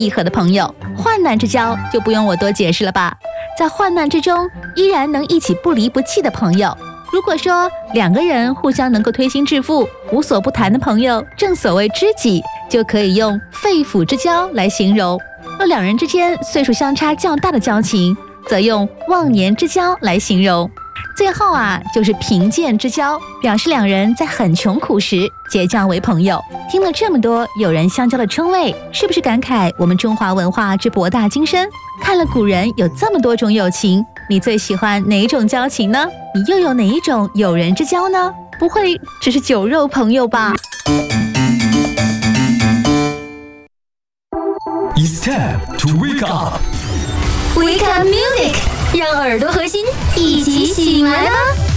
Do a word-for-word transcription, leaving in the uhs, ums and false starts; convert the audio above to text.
义和的朋友。患难之交就不用我多解释了吧，在患难之中依然能一起不离不弃的朋友。如果说两个人互相能够推心置腹、无所不谈的朋友，正所谓知己，就可以用肺腑之交来形容；若两人之间岁数相差较大的交情，则用忘年之交来形容。最后啊，就是贫贱之交，表示两人在很穷苦时结交为朋友。听了这么多友人相交的称谓，是不是感慨我们中华文化之博大精深？看了古人有这么多种友情，你最喜欢哪一种交情呢？你又有哪一种友人之交呢？不会只是酒肉朋友吧？ It's time to wake up. Wake up music， 让耳朵和心一起醒来吧。